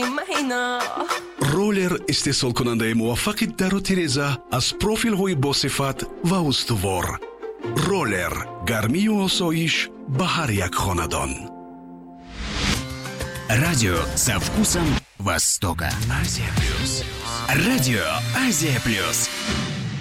майна. ролер истеҳсолкунандаи муваффақи дару тиреза аз профилҳои босифат ва устувор. ролер гармию осоиш ба ҳар як хонадон. Радио со вкусом Востока. Азия Плюс. Радио Азия Плюс.